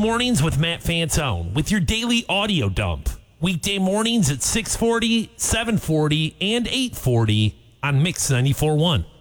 Mornings with Matt Fantone with your daily audio dump. Weekday mornings at 6:40, 7:40, and 8:40 on Mix 94.1.